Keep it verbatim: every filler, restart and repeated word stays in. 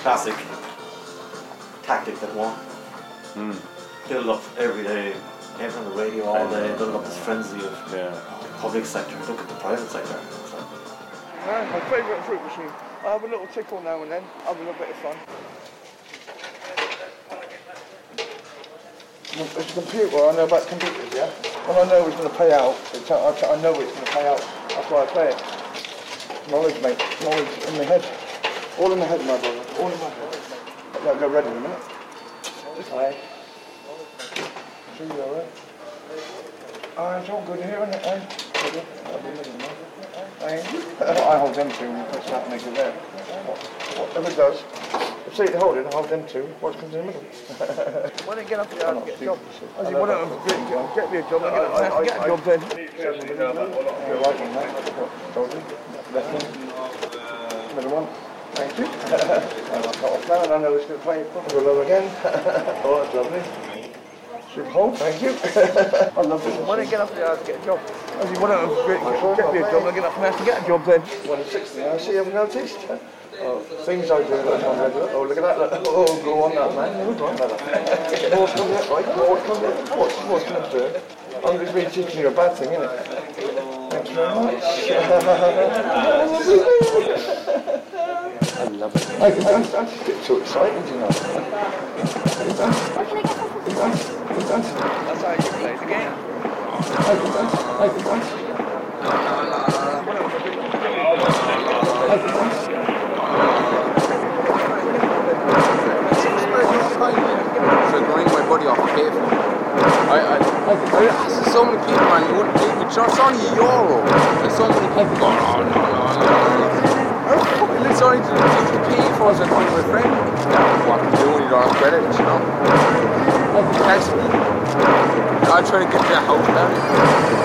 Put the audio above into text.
classic tactic that won. Mm. Build up every day, everything on the radio all day, build up this frenzy of Yeah. the public sector, look at the private sector. So, No, my favourite fruit machine. I have a little tickle now and then, have a little bit of fun. It's a computer, I know about computers, yeah? When I know it's going to pay out, it's, I, I know it's going to pay out, that's why I play it. Knowledge, mate, knowledge in my head. All in my head, my brother, all in my head. I'll go ready in a minute. Hi. See you alright? Ah, it's all good here, isn't it, eh? I hold them two and you push that and make it there. Whatever it does, see it holding, I hold them two, what comes in the middle? Why don't you get up here and get a job? I said, why don't you get me a job and get, I, get a job then? You're right on that, told you. Left one, middle one, thank you. And I've got off now and I know it's going to play proper low again. Oh, that's lovely. Should hold, thank you. I love this. Why don't you get up there to get a job? I said, why don't you get, get me a job and get up there to get a job then? one sixty, I see, you haven't noticed. Oh, things I do that on regular. Oh, look at that, look. Oh, go on that, man. Go on that. What's coming up, right? What's coming up? What's, what's coming up to it? I'm just being teaching you a bad thing, isn't it? Thank you very much. I love it. I can dance, dance. It's so exciting, you know. I can dance. I can dance. That's how you play the game. I can dance. I can dance. I can dance. So going my body off the cave. I, I, I, I asked so many people, man, you wouldn't believe it. It's only a euro. There's so many people going, oh, no, no, no, no. It's only to, to pay for us and for my friend. Yeah, what to do when you don't have credit, you know? Text me. I'm trying to get their house down.